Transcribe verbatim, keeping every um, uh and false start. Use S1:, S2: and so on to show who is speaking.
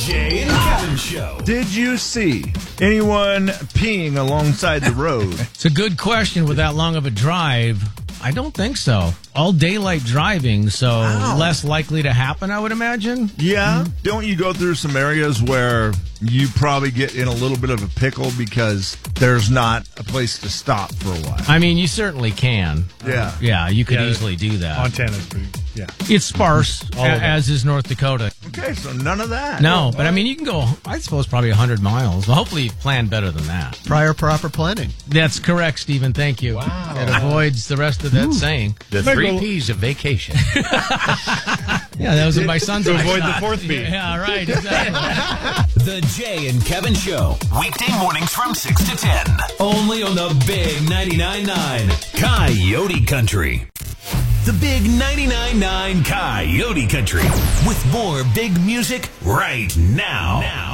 S1: Jay and Kevin Show.
S2: Did you see anyone peeing alongside the road?
S3: It's a good question with that long of a drive. I don't think so. All daylight driving, so
S2: Wow.
S3: less likely to happen, I would imagine.
S2: Yeah. Don't you go through some areas where you probably get in a little bit of a pickle because there's not a place to stop for a while?
S3: I mean, you certainly can.
S2: Yeah.
S3: Yeah, you could
S4: Yeah,
S3: easily do that.
S4: Montana's pretty, yeah.
S3: It's sparse,
S4: All of
S3: a-
S4: it.
S3: as is North Dakota.
S2: Okay, so none of that.
S3: No, but I mean, you can go, I suppose, probably one hundred miles. Well, hopefully you've planned better than that.
S5: Prior proper planning.
S3: That's correct, Stephen. Thank you.
S5: Wow.
S3: It avoids the rest of that saying.
S1: The three P's of vacation.
S3: Yeah, that was what my son's
S4: To
S3: I
S4: avoid the
S3: thought.
S4: fourth B.
S3: Yeah, right, exactly.
S1: The Jay and Kevin Show. Weekday mornings from six to ten. Only on the Big ninety-nine point nine Coyote Country. The Big ninety-nine point nine Coyote Country. With more big music right now. now.